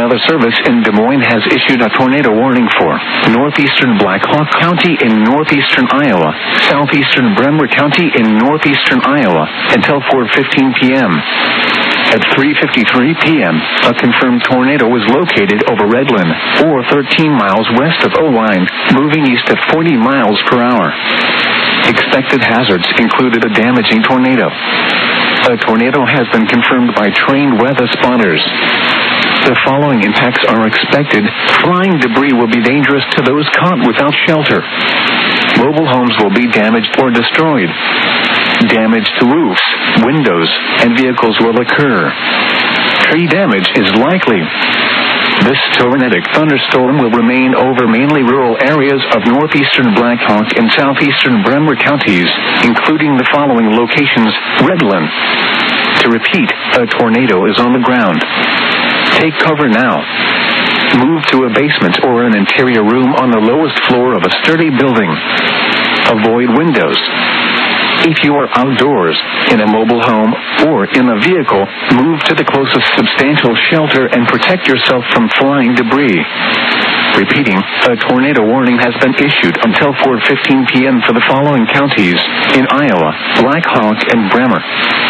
Weather Service in Des Moines has issued a tornado warning for northeastern Black Hawk County in northeastern Iowa, southeastern Bremer County in northeastern Iowa until 4:15 p.m. At 3:53 p.m., a confirmed tornado was located over Redland, or 13 miles west of O-Line, moving east at 40 miles per hour. Expected hazards included a damaging tornado. A tornado has been confirmed by trained weather spotters. The following impacts are expected. Flying debris will be dangerous to those caught without shelter. Mobile homes will be damaged or destroyed. Damage to roofs, windows, and vehicles will occur. Tree damage is likely. This tornadic thunderstorm will remain over mainly rural areas of northeastern Black Hawk and southeastern Bremer counties, including the following locations: Redland. To repeat, a tornado is on the ground. Take cover now. Move to a basement or an interior room on the lowest floor of a sturdy building. Avoid windows. If you are outdoors, in a mobile home, or in a vehicle, move to the closest substantial shelter and protect yourself from flying debris. Repeating, a tornado warning has been issued until 4:15 p.m. for the following counties in Iowa: Black Hawk and Bremer.